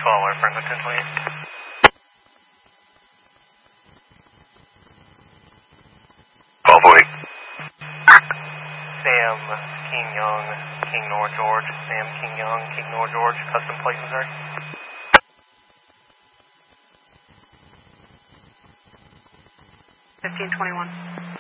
where Franklin 1028. Sam King Young, King Nor George, Sam King Young, King Nor George, Custom Plate, Missouri. 1521.